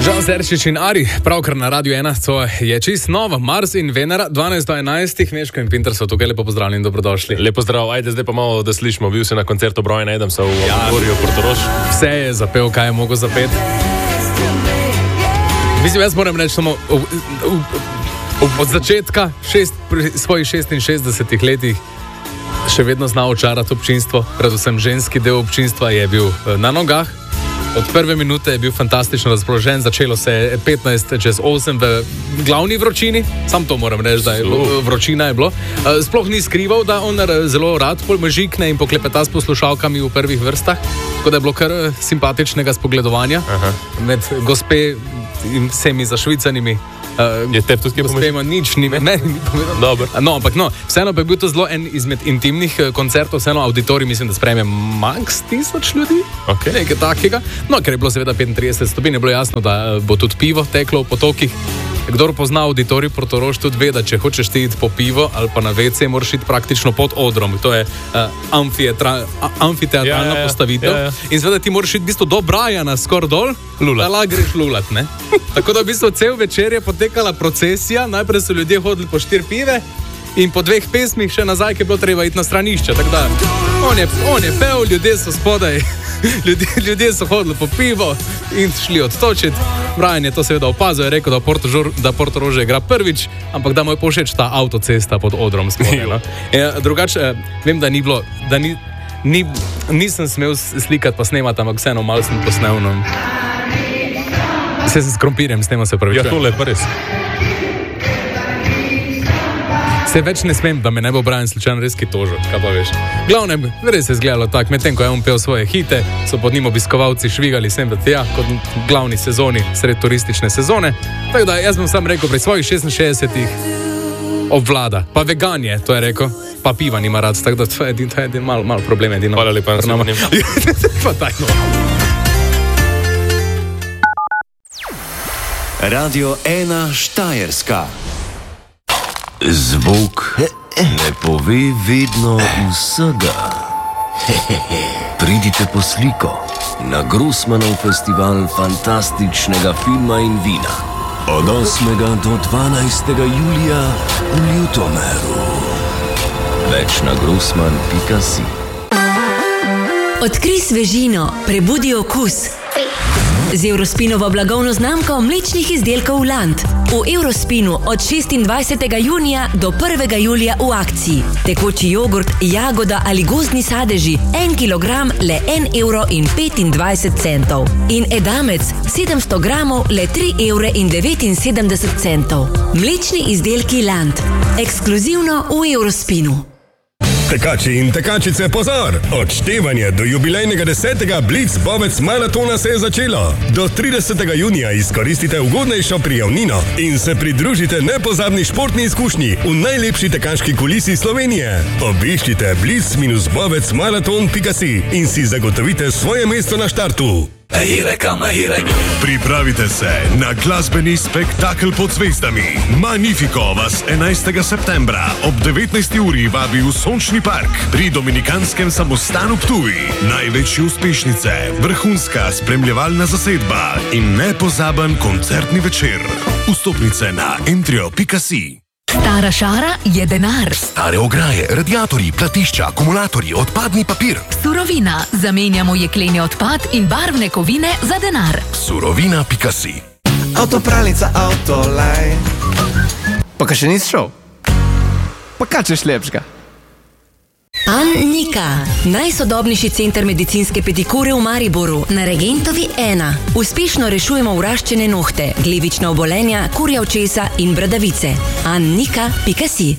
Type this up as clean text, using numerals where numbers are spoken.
Žan Serčič in Ari, pravkar na Radio 1, to je čist nova, Mars in Venera, 12 do 11, Meško in Pinter so tukaj, lepo pozdravljeni in dobrodošli. Lepo zdrav, ajde zdaj pa malo, da slišimo, bil si na koncertu Briana Adamsa v Avditoriju Portorož. Vse je zapel, kaj je mogel zapet. Mislim, jaz moram reči samo, od začetka svojih 66 letih še vedno zna očarati občinstvo, predvsem ženski del občinstva je bil na nogah. Od prve minute je bil fantastično razpoložen, začelo se je 15:08 v glavni vročini, sam to moram reči, da je vročina je bilo. Sploh ni skrival, da on zelo rad žikne in poklepeta s poslušalkami v prvih vrstah, tako da je bilo kar simpatičnega spogledovanja. Med gospe in vsemi zašvicanimi. Je tebi tudi kaj pomeni? Nič ni meni povedal. Dobro. No, ampak vseeno pa je bil to zelo en izmed intimnih koncertov, vseeno Avditorij mislim, da sprejme max 1000 ljudi, nekaj takega. No, ker je bilo seveda 35 stopinj, je bilo jasno, da bo tudi pivo teklo v potokih. Kdor pozna Avditorij Portorož tudi ve, da če hočeš ti iti po pivo ali pa na WC, moraš iti praktično pod odrom. To je amfiteatralna postavitev. Ja. In seveda ti moraš iti v bistvu do Briana skoraj dol, da lahko greš lulat, ne? Tako da v bistvu cel večer je potekala procesija, najprej so ljudje hodili po 4 pive in po 2 pesmih še nazaj, ki je bilo treba iti na stranišče. Tako da on je pel, ljudje so spodaj, ljudje so hodili po pivo in šli odtočiti. Brian je to seveda opazil, je rekel, da Portorož igra prvič, ampak da mu je povšeč ta avtocesta pod odrom spodaj. Drugače, vem, da ni bilo, da nisem smel slikati pa snemati, ampak vseeno malo sem posnel. Vse se s krompirjem snema, se pravi. Ja, tole pa res. Se več ne smem, da me ne bo Brian slučajno res ki tožil, kaj pa veš. Glavnem, res je izgledalo tako, medtem ko je on pel svoje hite, so pod njim obiskovalci švigali sem v tja, kot glavni sezoni, sred turistične sezone. Tako da jaz bom sam rekel, pri svojih 66-ih obvlada. Pa vegan je, to je rekel, pa piva nima rad, tako da to je malo problem edino. Hvala lepa, nas nema. Pa tajno. Radio 1 Štajerska. Zvok ne pove vedno vsega. Pridite po sliko na Grossmanov festival fantastičnega filma in vina od 8. do 12. julija v Ljutomeru. Več na grossman.si. Odkrij svežino, prebudi okus. Z Eurospinovo blagovno znamko mlečnih izdelkov Land. V Eurospinu od 26. junija do 1. julija v akciji. Tekoči jogurt, jagoda ali gozdni sadeži 1 kilogram le 1,25 €. In edamec 700 gramov le 3,79 €. Mlečni izdelki Land. Ekskluzivno v Eurospinu. Tekači in tekačice, pozor! Odštevanje do jubilejnega 10. Blitz Bovec maratona se je začelo. Do 30. junija izkoristite ugodnejšo prijavnino in se pridružite nepozabni športni izkušnji v najlepši tekaški kulisi Slovenije. Obiščite blitz-bovecmarathon.si in si zagotovite svoje mesto na štartu. Pripravite se na glasbeni spektakel pod zvezdami. Magnifico vas 11. septembra ob 19. uri vabi v Sončni park pri Dominikanskem samostanu Ptuj. Največje uspešnice, vrhunska spremljevalna zasedba in nepozaben koncertni večer. Vstopnice na entrio.si. Stara šara je denar. Stare ograje, radiatorji, platišča, akumulatorji, odpadni papir. Surovina. Zamenjamo jekleni odpad in barvne kovine za denar. Surovina.si. Avtopralnica Autoline. Pa kaj še nisi šel? Pa kaj češ lepšega? Annika, najsodobnejši center medicinske pedikure v Mariboru, na Regentovi 1. Uspešno rešujemo vraščene nohte, glivična obolenja, kurja očesa in bradavice. Annika.si